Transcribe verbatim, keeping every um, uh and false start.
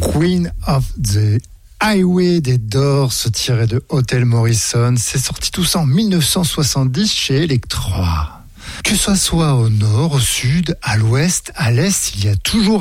Queen of the Highway des Doors, tiré de Hotel Morrison. C'est sorti tout ça en dix-neuf cent soixante-dix chez Elektra. Que ce soit au nord, au sud, à l'ouest, à l'est, il y a toujours